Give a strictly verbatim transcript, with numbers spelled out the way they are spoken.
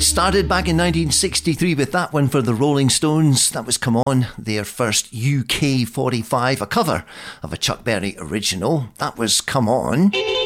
Started back in nineteen sixty-three with that one for the Rolling Stones. That was Come On, their first U K forty-five, a cover of a Chuck Berry original. That was Come On.